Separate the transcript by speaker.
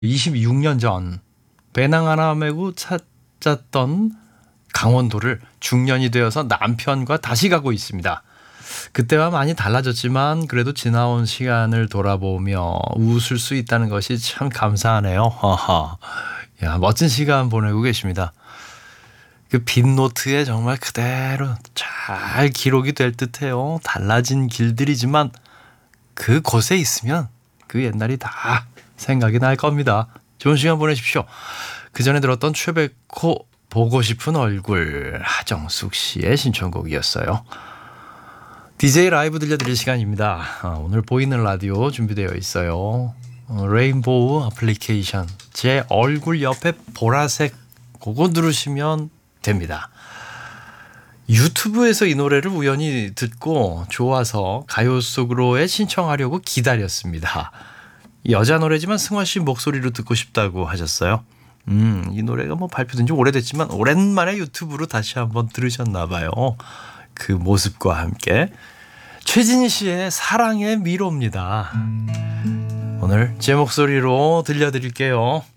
Speaker 1: 26년 전 배낭 하나 메고 찾았던 강원도를 중년이 되어서 남편과 다시 가고 있습니다. 그때와 많이 달라졌지만 그래도 지나온 시간을 돌아보며 웃을 수 있다는 것이 참 감사하네요. 허허. 야, 멋진 시간 보내고 계십니다. 그 빈노트에 정말 그대로 잘 기록이 될 듯해요. 달라진 길들이지만 그곳에 있으면 그 옛날이 다 생각이 날 겁니다. 좋은 시간 보내십시오. 그 전에 들었던 최백호 보고 싶은 얼굴, 하정숙 씨의 신청곡이었어요. DJ 라이브 들려드릴 시간입니다. 오늘 보이는 라디오 준비되어 있어요. 레인보우 애플리케이션, 제 얼굴 옆에 보라색 그거 누르시면 됩니다. 유튜브에서 이 노래를 우연히 듣고 좋아서 가요 속으로에 신청하려고 기다렸습니다. 여자 노래지만 승화 씨 목소리로 듣고 싶다고 하셨어요. 이 노래가 뭐 발표된 지 오래됐지만 오랜만에 유튜브로 다시 한번 들으셨나 봐요. 그 모습과 함께 최진희 씨의 사랑의 미로입니다. 오늘 제 목소리로 들려드릴게요.